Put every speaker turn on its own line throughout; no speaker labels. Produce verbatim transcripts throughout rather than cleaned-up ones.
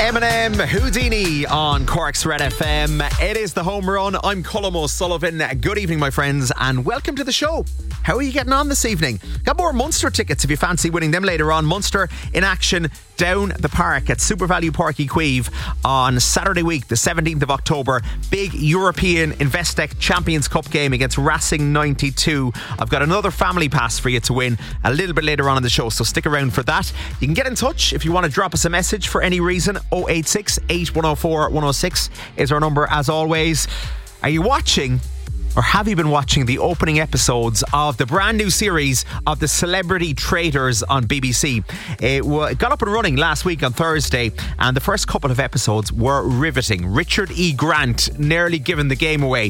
Eminem, Houdini on Cork's Red F M. It is the home run. I'm Colm O'Sullivan. Good evening, my friends, and welcome to the show. How are you getting on this evening? Got more Munster tickets if you fancy winning them later on. Munster in action down the park at Super Value Park Queeve on Saturday week, the seventeenth of October. Big European Investec Champions Cup game against Racing ninety-two. I've got another family pass for you to win a little bit later on in the show, so stick around for that. You can get in touch if you want to drop us a message for any reason. oh eight six, eight one oh four, one oh six is our number as always. Are you watching, or have you been watching the opening episodes of the brand new series of The Celebrity Traitors on B B C? It got up and running last week on Thursday, and the first couple of episodes were riveting. Richard E. Grant nearly giving the game away.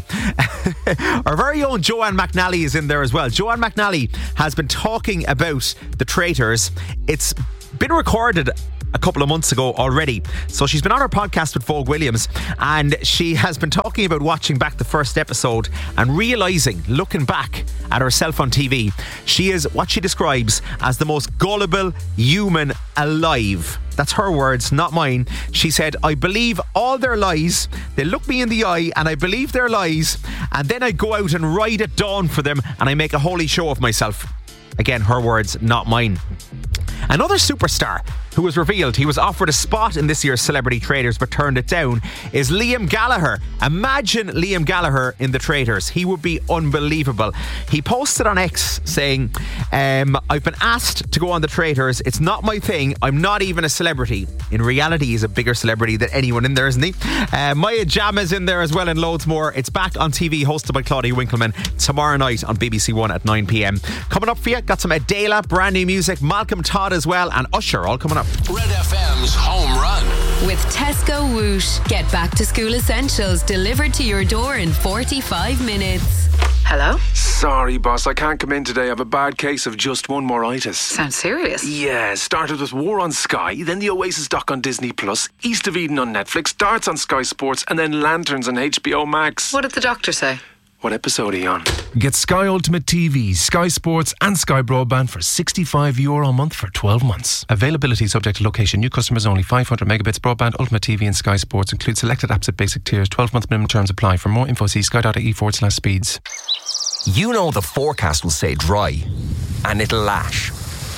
Our very own Joanne McNally is in there as well. Joanne McNally has been talking about The Traitors. It's been recorded a couple of months ago already. So she's been on her podcast with Vogue Williams, and she has been talking about watching back the first episode and realising, looking back at herself on T V, she is what she describes as the most gullible human alive. That's her words, not mine. She said, I believe all their lies. They look me in the eye and I believe their lies, and then I go out and ride at dawn for them and I make a holy show of myself. Again, her words, not mine. Another superstar who was revealed he was offered a spot in this year's Celebrity Traitors but turned it down is Liam Gallagher. Imagine Liam Gallagher in The Traitors. He would be unbelievable. He posted on X saying, um, I've been asked to go on The Traitors. It's not my thing. I'm not even a celebrity. In reality, he's a bigger celebrity than anyone in there, isn't he? Uh, Maya Jama's in there as well and loads more. It's back on T V, hosted by Claudia Winkleman, tomorrow night on B B C One at nine p.m. Coming up for you, got some Adela, brand new music, Malcolm Todd as well, and Usher all coming up.
Red F M's Home Run.
With Tesco Whoosh. Get back to school essentials delivered to your door in forty-five minutes.
Hello?
Sorry, boss, I can't come in today. I have a bad case of just one moritis.
Sounds serious.
Yeah, started with War on Sky, then the Oasis doc on Disney Plus, East of Eden on Netflix, Darts on Sky Sports, and then Lanterns on H B O Max.
What did the doctor say?
What episode are you on?
Get Sky Ultimate T V, Sky Sports and Sky Broadband for sixty-five euro a month for twelve months. Availability subject to location. New customers only. five hundred megabits broadband, Ultimate T V and Sky Sports. Include selected apps at basic tiers. twelve month minimum terms apply. For more info, see sky.ie forward slash speeds.
You know the forecast will say dry and it'll lash.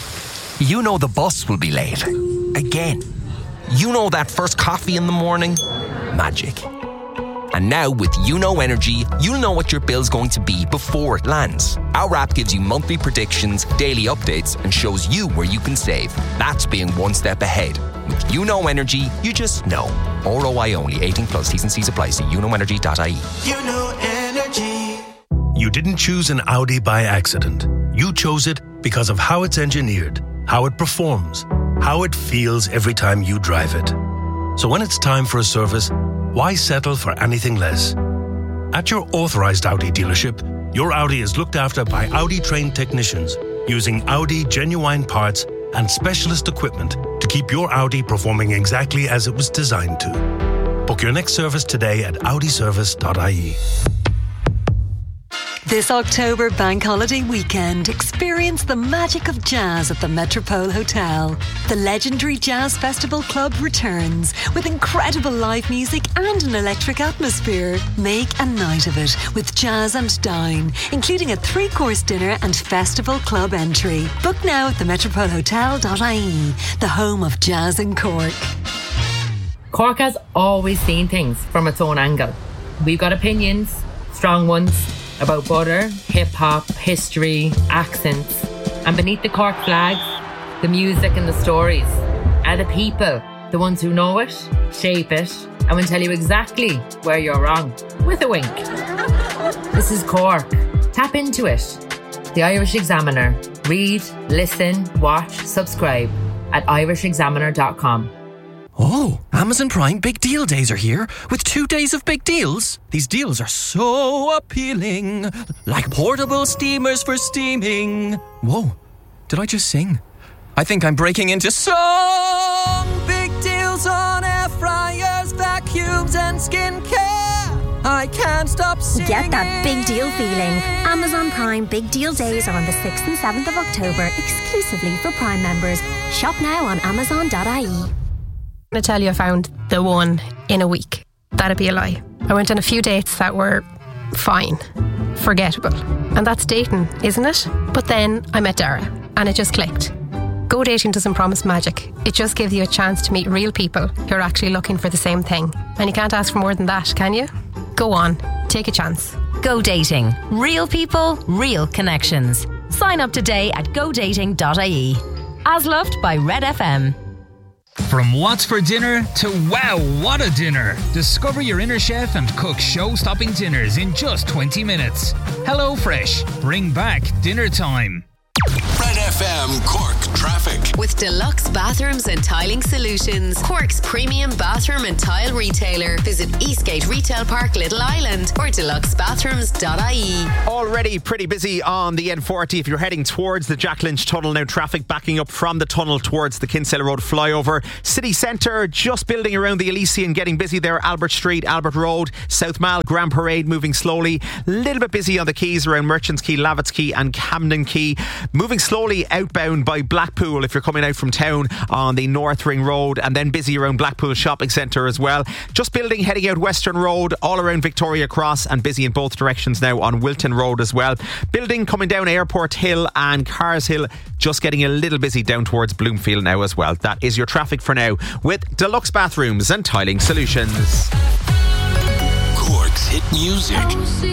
You know the bus will be late. Again. You know that first coffee in the morning? Magic. And now with YouKnow Energy, you'll know what your bill's going to be before it lands. Our app gives you monthly predictions, daily updates, and shows you where you can save. That's being one step ahead. With YouKnow Energy, you just know. R O I only. eighteen plus. T's and C's apply. See you know energy dot I E.
YouKnow Energy.
You didn't choose an Audi by accident. You chose it because of how it's engineered, how it performs, how it feels every time you drive it. So when it's time for a service, why settle for anything less? At your authorised Audi dealership, your Audi is looked after by Audi-trained technicians using Audi genuine parts and specialist equipment to keep your Audi performing exactly as it was designed to. Book your next service today at audi service dot I E.
This October bank holiday weekend, experience the magic of jazz at the Metropole Hotel. The legendary Jazz Festival Club returns with incredible live music and an electric atmosphere. Make a night of it with Jazz and Dine, including a three-course dinner and festival club entry. Book now at the metropole hotel dot I E, the home of jazz in Cork.
Cork has always seen things from its own angle. We've got opinions, strong ones, about butter, hip-hop, history, accents. And beneath the Cork flags, the music and the stories are the people, the ones who know it, shape it, and will tell you exactly where you're wrong, with a wink. This is Cork. Tap into it. The Irish Examiner. Read, listen, watch, subscribe at irish examiner dot com.
Oh, Amazon Prime Big Deal Days are here with two days of big deals. These deals are so appealing, like portable steamers for steaming. Whoa, did I just sing? I think I'm breaking into song. Big deals on air fryers, vacuums and skincare. I can't stop singing.
Get that big deal feeling. Amazon Prime Big Deal Days are on the sixth and seventh of October, exclusively for Prime members. Shop now on amazon dot I E.
going to tell you I found the one in a week. That'd be a lie. I went on a few dates that were fine, forgettable. And that's dating, isn't it? But then I met Dara and it just clicked. Go dating doesn't promise magic. It just gives you a chance to meet real people who are actually looking for the same thing. And you can't ask for more than that, can you? Go on, take a chance.
Go dating. Real people, real connections. Sign up today at go dating dot I E. As loved by Red F M.
From what's for dinner to wow, what a dinner. Discover your inner chef and cook show-stopping dinners in just twenty minutes. Hello Fresh. Bring back dinner time.
Red F M Cork traffic.
With Deluxe Bathrooms and Tiling Solutions, Cork's premium bathroom and tile retailer. Visit Eastgate Retail Park, Little Island, or deluxe bathrooms dot I E.
Already pretty busy on the N forty if you're heading towards the Jack Lynch Tunnel now. Traffic backing up from the tunnel towards the Kinsale Road flyover. City Centre just building around the Elysian, getting busy there. Albert Street, Albert Road, South Mall, Grand Parade moving slowly. A little bit busy on the quays around Merchants Quay, Lavitz Quay and Camden Quay. Moving slowly outbound by Blackpool if you're coming out from town on the North Ring Road, and then busy around Blackpool Shopping Centre as well. Just building heading out Western Road all around Victoria Cross, and busy in both directions now on Wilton Road as well. Building coming down Airport Hill and Cars Hill, just getting a little busy down towards Bloomfield now as well. That is your traffic for now with Deluxe Bathrooms and Tiling Solutions.
Cork's hit music.